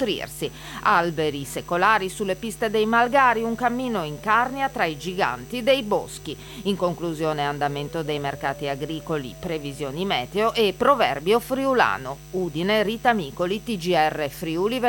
nutrirsi. Alberi secolari sulle piste dei Malgari, un cammino in Carnia tra i giganti dei boschi. In conclusione, andamento dei mercati agricoli, previsioni meteo e proverbio friulano. Udine, Rita Micoli, TGR Friuli.